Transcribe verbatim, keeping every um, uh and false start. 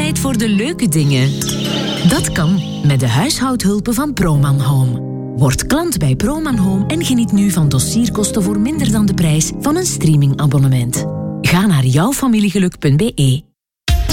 tijd voor de leuke dingen. Dat kan met de huishoudhulpen van Proman Home. Word klant bij Proman Home en geniet nu van dossierkosten voor minder dan de prijs van een streamingabonnement. Ga naar jouwfamiliegeluk punt be